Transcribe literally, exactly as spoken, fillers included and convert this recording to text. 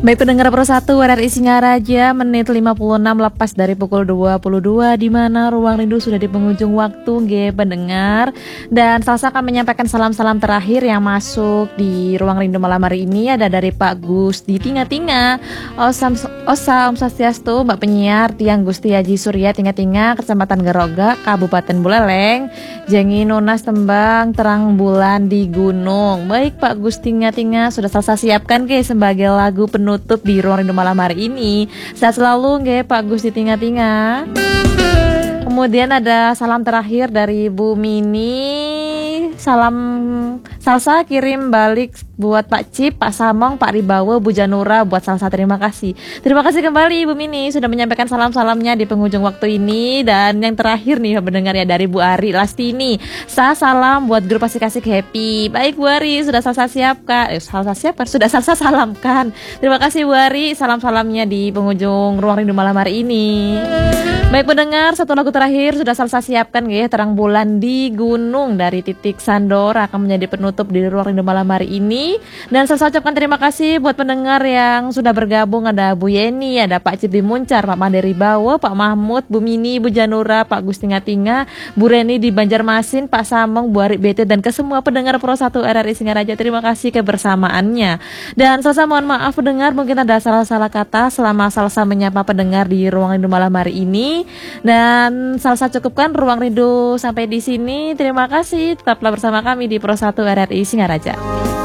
Baik pendengar Pro satu R R I Singaraja, menit lima puluh enam lepas dari pukul dua puluh dua, di mana Ruang Rindu sudah di penghujung waktu nggih pendengar. Dan Salsa akan menyampaikan salam-salam terakhir yang masuk di Ruang Rindu malam hari ini ada dari Pak Gus di Tinga-Tinga. Osam Osa Om Swastiastu, Mbak penyiar Tiang Gusti Haji Surya Tinga-Tinga, Kecamatan Geroga, Kabupaten Buleleng. Jengi Nunas Tembang, terang bulan di gunung. Baik Pak Gus Tinga-Tinga, sudah Salsa siapkan ke sebagai lagu penuh tutup di Ruang Rindu malam hari ini. Sehat selalu nggih Pak Gus di Tinga-Tinga. Kemudian ada salam terakhir dari Bu Mini. Salam Salsa kirim balik buat Pak Cip, Pak Samong, Pak Ribawo, Bu Janura, buat Salsa, terima kasih. Terima kasih kembali Bu Mini sudah menyampaikan salam-salamnya di penghujung waktu ini. Dan yang terakhir nih mendengar ya dari Bu Ari Lastini. Sa salam buat grup Asik-Asik Happy. Baik Bu Ari, sudah Salsa siapkan. Eh, Salsa siapkan, sudah Salsa salamkan. Terima kasih Bu Ari, salam-salamnya di penghujung Ruang Rindu malam hari ini. Baik pendengar, satu lagu terakhir sudah Salsa siapkan ya, Terang Bulan di Gunung dari Titik Sandora akan menjadi penutup di Ruang Rindu malam hari ini. Dan Salsa ucapkan terima kasih buat pendengar yang sudah bergabung. Ada Bu Yeni, ada Pak Cip di Muncar, Pak Mandiri Bawo, Pak Mahmud, Bu Mini, Bu Janura, Pak Gus Tinga-Tinga, Bu Reni di Banjarmasin, Pak Samong, Bu Arik B T, dan ke semua pendengar Pro satu R R I Singaraja, terima kasih kebersamaannya. Dan Salsa mohon maaf pendengar, mungkin ada salah-salah kata selama Salsa menyapa pendengar di Ruang Rindu malam hari ini. Dan Salsa cukupkan Ruang Rindu sampai di sini. Terima kasih, tetaplah bersama kami di Pro satu R R I Singaraja.